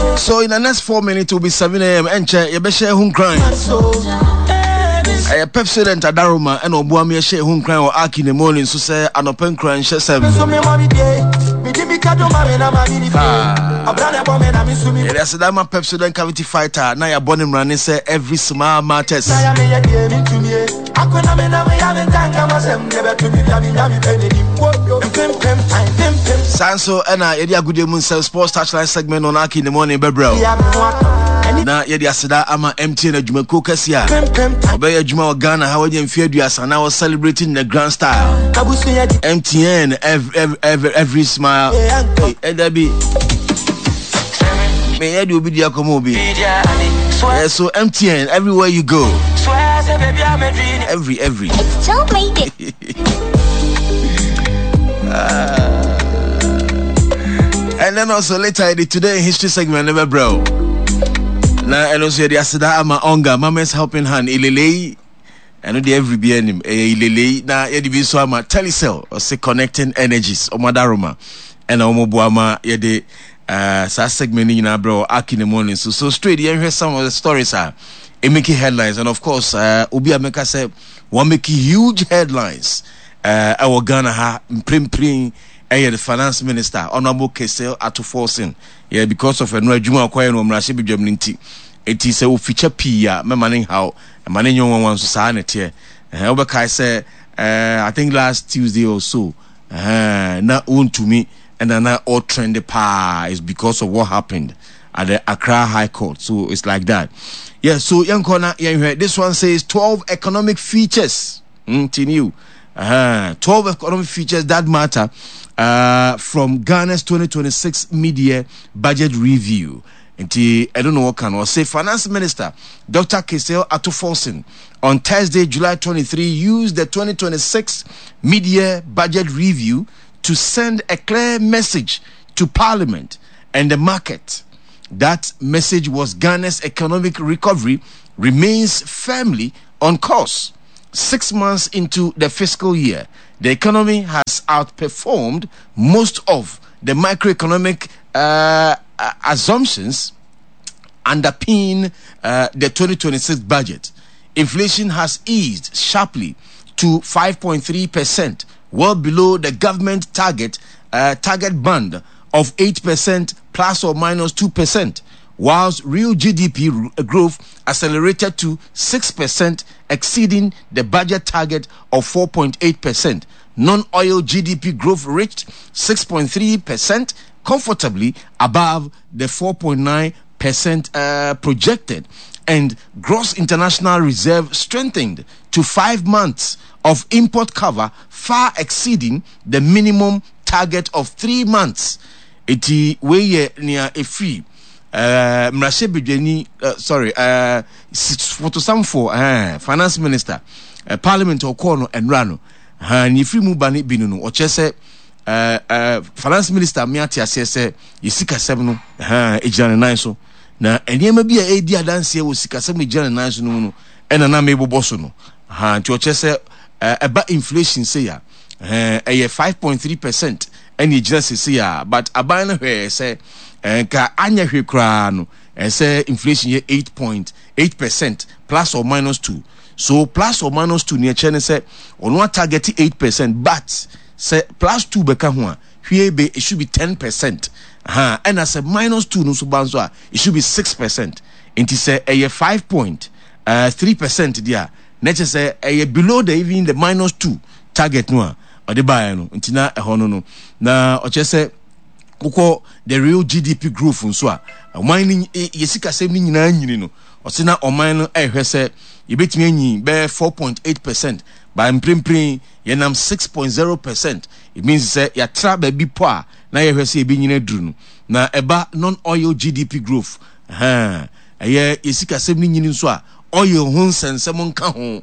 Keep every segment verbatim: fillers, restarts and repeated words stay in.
So in the next four minutes it will be seven a.m. Enche you be share home crime. I Pepsi and Tadaruma and Obuami share home crime or Aki in the morning so say an open crime share seven. There's a dama Pepsi and cavity fighter. Now you're born in running say every small matters. Sanso and I Edia Good Moon Sports Touchline segment on Aki in the morning, bebro. Na yedi asida ama M T N adwumako kasia obey adwuma Ghana how you fear duasa now celebrating the grand style M T N every every, every, every smile hey, hey Debbie me head will be there come obi yeah, so M T N everywhere you go every every so made it uh, and then also later the today in history segment never bro. Na and also the asida ama onga mama's helping hand ilele and the every be anim e ilele na ye di so ama telecell or say connecting energies o madaroma and omobo ama ye de uh sa segment ni na bro Aki in the morning so so straight you hear some of the stories are making headlines and of course uh obi ameka say one making huge headlines uh our Ghana ha prim prim the finance minister Honorable Kesel Atuforsen yeah because of a no adwuma akwai no mrahye bedwam nti eti se o feature p ya me maning how maning yon wan so sa na tie eh obekai say uh I think last Tuesday or so uh na untumi and na all trend pa is because of what happened at the Accra High Court, so it's like that. Yeah, so young corner yeah, this one says twelve economic features mm, you uh twelve economic features that matter Uh, from Ghana's twenty twenty-six media budget review. And I don't know what can I say. Finance Minister Doctor Kesel Atuforsen on Thursday, July twenty-third, used the twenty twenty-six media budget review to send a clear message to Parliament and the market. That message was Ghana's economic recovery remains firmly on course. Six months into the fiscal year, the economy has outperformed most of the macroeconomic uh, assumptions underpin uh, the twenty twenty-six budget. Inflation has eased sharply to five point three percent, well below the government target uh, target band of eight percent plus or minus two percent. Whilst real G D P growth accelerated to six percent, exceeding the budget target of four point eight percent. Non-oil G D P growth reached six point three percent, comfortably above the four point nine percent uh, projected, and gross international reserve strengthened to five months of import cover, far exceeding the minimum target of three months. Iti weye near a free. Uh, Mrashe Bejeni, uh, sorry, uh, for to some for uh, finance minister, uh, parliament or corner and rano. And if you move bani binunu, or chese, uh, uh, finance minister, miati asese, yisika seven, uh, ejane naiso. Na, and ye may be a idea dance here with sika seven ejane naiso no, and an amiable bossono. Ha, to chese, uh, about inflation say ya, uh, a five point three percent, and you just say ya, but a banner where say, and ka anya hwe kra no and say inflation here eight point eight percent plus or minus two. So plus or minus two near chene say on one target eight percent, but say plus two beka ho a hwe be it should be ten percent. Uh-huh. And I say minus two no so banzo it should be six percent. Inti say a five point three percent there. Nature say a below the even the minus two target no or the buy no. Inti na e ho no no. Na o che say uko the real G D P growth nso a mining yesika sem ni nyina nyini no osina oman no ehwe se yebetimi anyi be four point eight percent by mprempren yenam six point zero percent. It means say ya tra ba bi po a na yehwe se ebi nyina duru no na eba non oil G D P growth ha eye yesika sem ni nyini nso a oil ho nsensem nka ho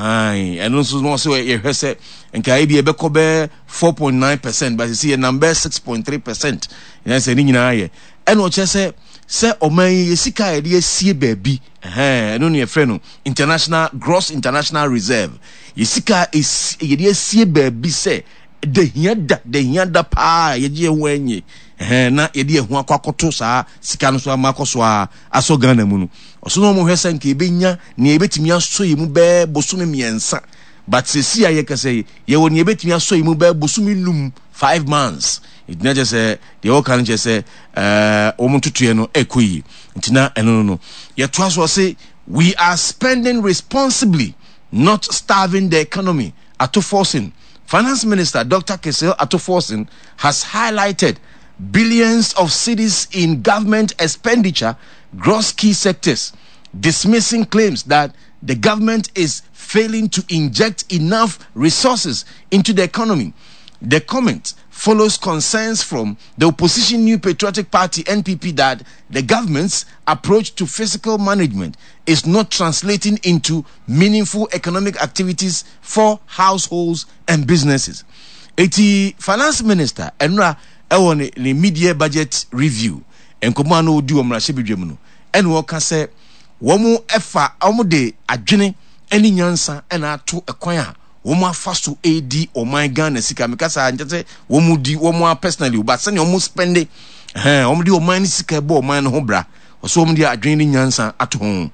ai and also no so yehwe se nka ebi ebekọ be four point nine percent, but you see a number six point three percent. You say ni nyina ye and o che say say o man yesika e de sie baabi eh no no ye friend no international gross international reserve yesika is ye de sie baabi say the hiada the hiada pa yeje wenye eh na yede ehu akwakoto saa sika no so amakoso a aso Ghana mu no oso no mo hwesa nke ebenya ne ebetimi aso yi mu be bosome miensa but sesi aye kase ye woni ebetimi aso yi mu be bosome lum five months it not just say the all can just say uh omuntutu no ekoyi ntina eno no no ye to aso say we are spending responsibly, not starving the economy. Atuforsen, Finance Minister Doctor Kesel Atuforsen has highlighted billions of cedis in government expenditure, gross key sectors, dismissing claims that the government is failing to inject enough resources into the economy. The comment follows concerns from the opposition New Patriotic Party N P P that the government's approach to fiscal management is not translating into meaningful economic activities for households and businesses. Eti Finance Minister Enra ewo ne media budget review enkomo no di omra shebedwem no ene wo ka se wo mu efa omo de adwene eni nyansa ena ato ekwan a womu afaso edi o my Ghana sika mekasa njete womu di womu personally but sene womu spend eh womu di o my sika bo o my no ho bra so womu di adwen ni nyansa ato ho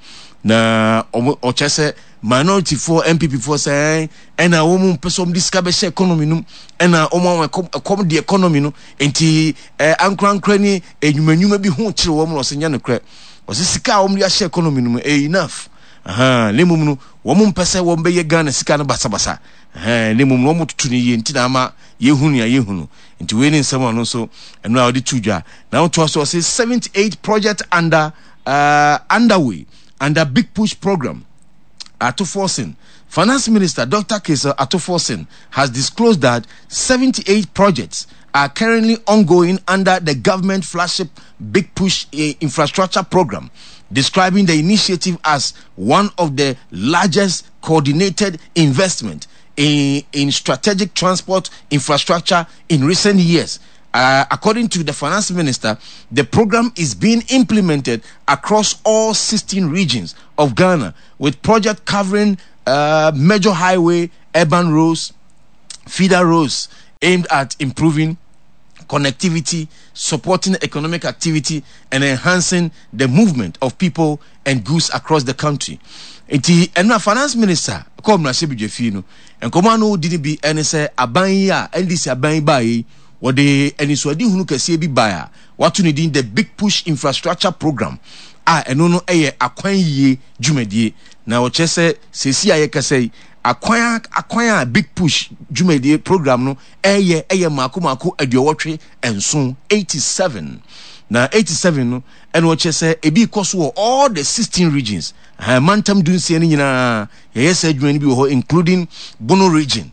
na o chese minority for M P P for say ena womu person di sika be share economy no ena womu come the economy no enti eh ankran ni enwumanwuma bi ho kire womu no senya no kre o sika womu di share economy no eh enough aha lemum no womu mpese wo mbe ye Ghana sika no basa basa eh lemum no mututu ni ye ntina ma ye hunu ya ye hunu nti we ni nsema no so eno a odi tudwa na wo to so say seventy-eight projects under uh underway under big push program. Atuforsen, Finance Minister Doctor Kesel Atuforsen has disclosed that seventy-eight projects are currently ongoing under the government flagship Big Push uh, infrastructure program, describing the initiative as one of the largest coordinated investment in, in strategic transport infrastructure in recent years. Uh, according to the Finance Minister, the program is being implemented across all sixteen regions of Ghana, with projects covering uh, major highway, urban roads, feeder roads, aimed at improving connectivity, supporting economic activity, and enhancing the movement of people and goods across the country. Iti ena Finance Minister ko mra shebi fino enkomo no dini bi ene se aban ya ndc aban bai wode eni so adi hunu kase bi baya watu ne din the Big Push infrastructure program a eno no eye akwan yie dwumadie na wo chese sesi aye kase akwan akwan a Big Push dwumadie program no eye eye mako mako aduowotwe enso eighty-seven na eighty-seven no eno wo chese ebi koso all the sixteen regions ha mantam dunsie ni nyina yes adwuma ni bi ho including Bono region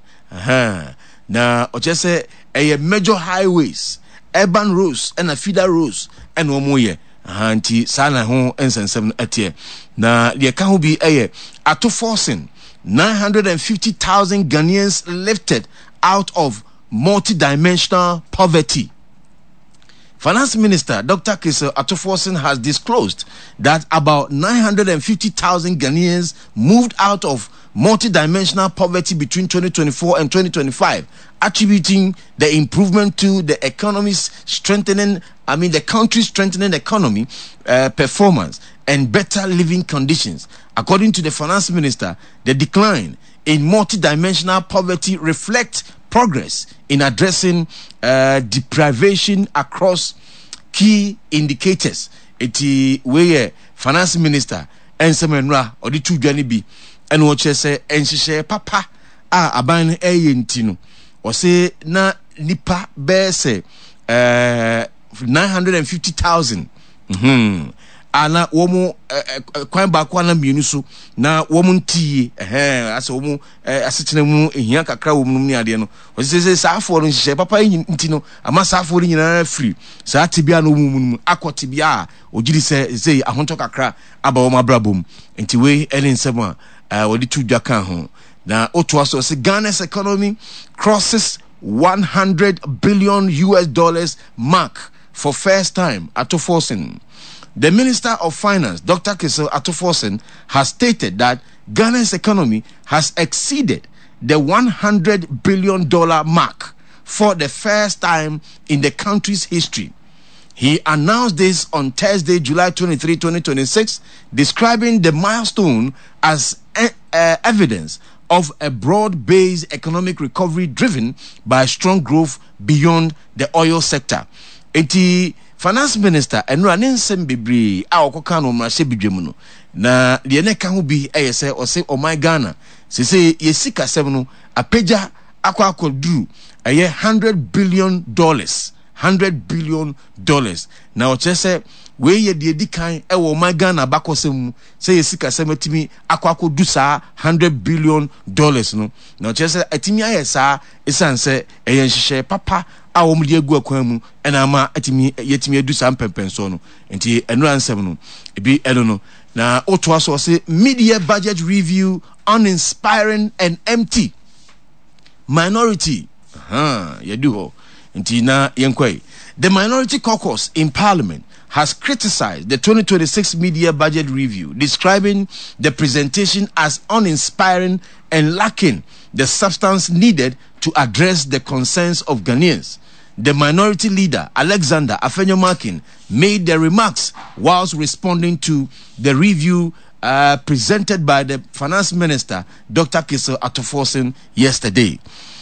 ha na o chese a major highways, urban roads, and a feeder roads, and no more. Anti Sana home and seven at year. Now, the account will be a Atuforsen nine hundred fifty thousand Ghanaians lifted out of multidimensional poverty. Finance Minister Doctor Kesel Atuforsen has disclosed that about nine hundred fifty thousand Ghanaians moved out of multidimensional poverty between twenty twenty-four and twenty twenty-five, attributing the improvement to the economy's strengthening, I mean the country's strengthening economy uh, performance and better living conditions. According to the Finance Minister, the decline in multidimensional poverty reflects progress in addressing uh, deprivation across key indicators. Eti weye Finance Minister Ensemenra odi tudwani bi eno wo chese enhihye papa a aban eye ntino o se na nipa be se eh nine hundred fifty thousand mhm ana womu kwan ba kwa na mienu so na womu ntie eh ase womu asetena mu ehia kakra womu ni ade no o se se saafo no nhihye papa ntino ama saafo ni nyina free saa tibia no womu mu akotibia ogiri se se ahonto kakra aba womu abrabom nti we ene nsema Uh, what did you do? Now, Otuaso say Ghana's economy crosses one hundred billion U S dollars mark for first time. Atuforsen, the Minister of Finance, Doctor Kesel Atuforsen, has stated that Ghana's economy has exceeded the one hundred billion dollar mark for the first time in the country's history. He announced this on Thursday, July twenty-third, twenty twenty-six, describing the milestone as e- uh, evidence of a broad-based economic recovery driven by strong growth beyond the oil sector. Eti Finance Minister Enura Nensem Bibri a okoka no mrahye bidwem no na de ne ka ho bi eyese ose o my Ghana se se yesika sem no apagya akwa akoduru eye one hundred billion dollars one hundred billion dollars na o chese we ye de dikan e wo my Ghana bakosem se yesika sem atimi akwa akodu sa one hundred billion dollars no na o chese atimi ayesa esanse eye nhihye papa a wo mde egu akwan mu ena ma atimi yetimi edu sam pempenso no enti enura nsem no ebi eno no na oto aso se mid-year budget review uninspiring and empty. Minority aha yedu ho enti na yenkwai. The Minority Caucus in Parliament has criticized the twenty twenty-six mid-year budget review, describing the presentation as uninspiring and lacking the substance needed to address the concerns of Ghanaians. The minority leader, Alexander Afenyo-Markin, made the remarks whilst responding to the review uh, presented by the Finance Minister, Doctor Kissel Atoforsen, yesterday.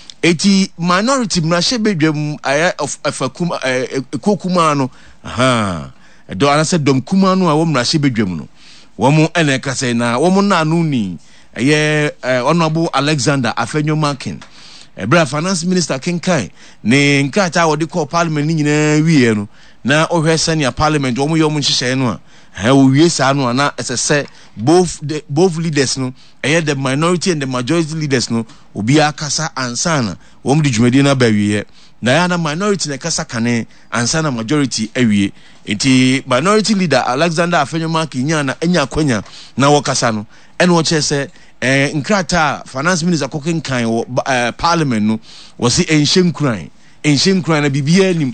Eti minority mrashe bedwem aya of afakuma ekokuma no aha do anase dom kuma no a wo mrashe bedwem no wo mo ene kase na wo mo na anu ni eye honorable Alexander Afenyo-Markin ebra Finance Minister Kenkai ne nkata wo de call parliament ni nyina wiye no na ohwe senior parliament wo mo yo mo nhihye no a ha wo wie sa no na esese both the both leaders no eh the minority and the majority leaders no obi akasa ansana wo mo de dwumadi na ba wiye na ya na minority na kasa kane ansana majority awie enti minority leader Alexander Afenyo-Markin nya na enya kwanya na wo kasa no ene wo chese eh nkrata Finance Minister koken kan wo parliament no wo se enhye nkran enhye nkran na bibia nim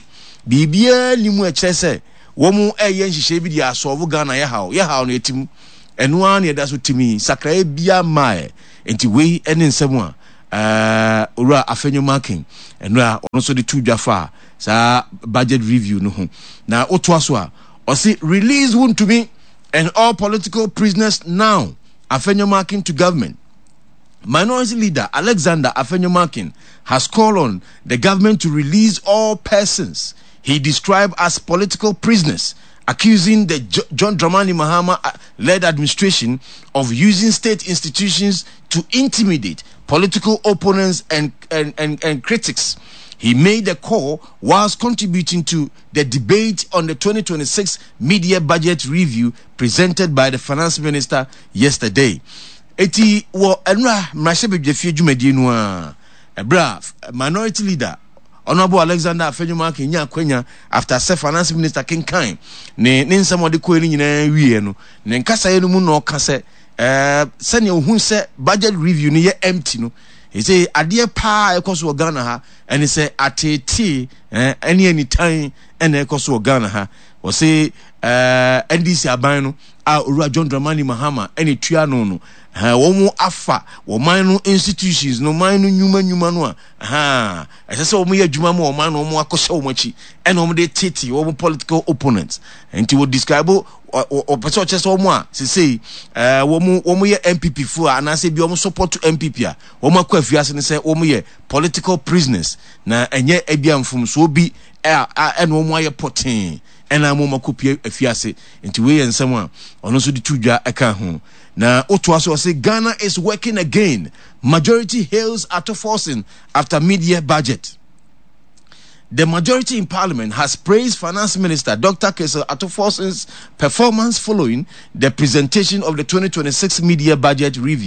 bibia nim a chese wo mu eye nhihye bi dia asovo Ghana ye hawo ye hawo no etim eno an ye da so timi sakra bia mae enti wei ene nsem a eh ora Afenyo-Markin eno a ono so de tudwafa sa budget review no ho na oto aso a o se release won to me and all political prisoners now. Afenyo-Markin to government. Minority leader Alexander Afenyo-Markin has called on the government to release all persons he described as political prisoners, accusing the J- John Dramani Mahama-led administration of using state institutions to intimidate political opponents and, and, and, and critics. He made the call whilst contributing to the debate on the twenty twenty-six mid-year budget review presented by the Finance Minister yesterday. Eti wo enra mrashe bedwefie dwumadi no a ebra minority leader Honorable Alexander Afenyo-Markin nya kwanya after se Finance Minister Kenkan ne ne nsamo de ko ni nyina wie no ne nkasa ye no mu no ka se eh se ne ohun se budget review ni ye empty no. He say adie pa ekoso Ghana ha and say atete eh any any time and ekoso Ghana ha o say eh N D C aban no a Owura John Dramani Mahama any tua no no ha wo mu afa wo man no institutions no man no nyuma nyuma no a ha ese se wo mu ye adwuma mo wo man no mo akose wo machi and wo de tete wo political opponents and to describe o person chese wo mu a se say eh wo mu wo mu ye M P P fu a na se bi wo mu support to M P P a wo mu akwa afiase ne se wo mu ye political prisoners na enye abiamfum so bi eh en wo mu aye potin ena mo makopie afiase nti we yensem a ono so de tudwa eka ho na oto aso say Ghana is working again. Majority hails Atoforsen after mid-year budget. The majority in Parliament has praised Finance Minister Doctor Kissel Atoforsen's performance following the presentation of the twenty twenty-six mid-year budget review.